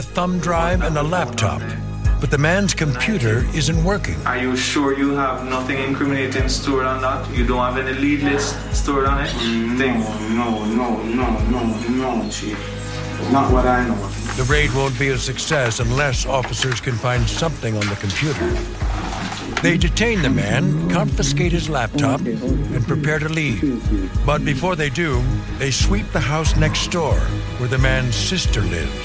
a thumb drive, and a laptop. But the man's computer isn't working. Are you sure you have nothing incriminating stored on that? You don't have any lead list stored on it? No, Chief. Not what I know. The raid won't be a success unless officers can find something on the computer. They detain the man, confiscate his laptop, and prepare to leave. But before they do, they sweep the house next door, where the man's sister lives.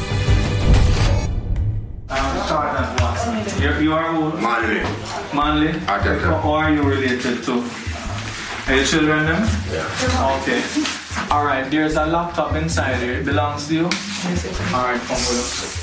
You are who? Manly. Manly? Who are you related to? Are your children them? Yeah. Okay. Alright, there's a laptop inside here. It belongs to you? Alright, come with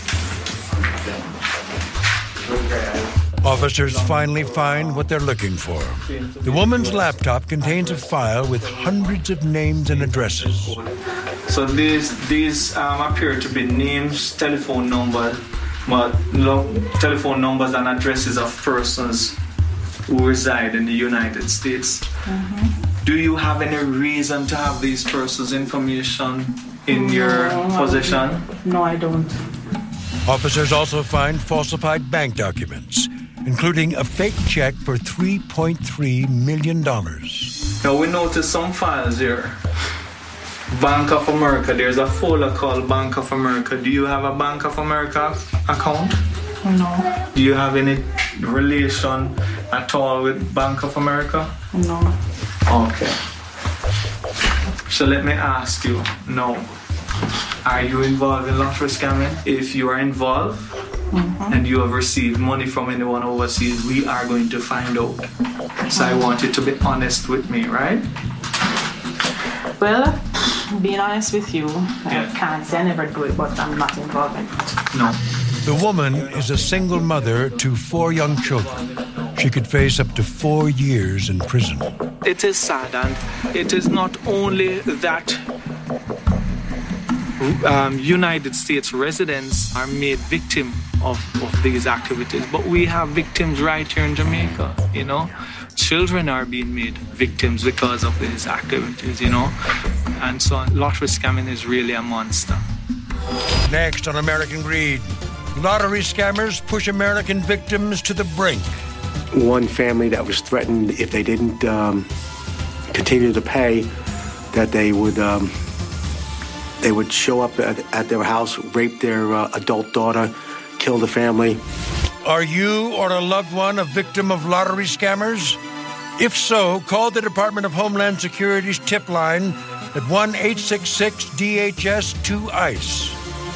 us. Officers finally find what they're looking for. The woman's laptop contains a file with hundreds of names and addresses. So these appear to be names, telephone numbers, telephone numbers and addresses of persons who reside in the United States. Mm-hmm. Do you have any reason to have these persons' information in your possession? No, I don't. Officers also find falsified bank documents, including a fake check for $3.3 million. Now we notice some files here. Bank of America, there's a folder called Bank of America. Do you have a Bank of America account? No. Do you have any relation at all with Bank of America? No. Okay. So let me ask you now, are you involved in lottery scamming? If you are involved, and you have received money from anyone overseas, we are going to find out. So I want you to be honest with me, right? Well, being honest with you, I can't say I never do it, but I'm not involved in it. No. The woman is a single mother to 4 young children. She could face up to 4 years in prison. It is sad, and it is not only that United States residents are made victim of these activities, but we have victims right here in Jamaica, you know. Children are being made victims because of these activities, you know. And so lottery scamming is really a monster. Next on American Greed, lottery scammers push American victims to the brink. One family that was threatened if they didn't continue to pay, that they would show up at their house, rape their adult daughter, kill the family. Are you or a loved one a victim of lottery scammers? If so, call the Department of Homeland Security's tip line at 1-866-DHS-2-ICE.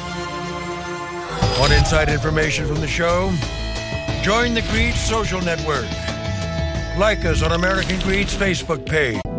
Want inside information from the show? Join the Greed Social Network. Like us on American Greed's Facebook page.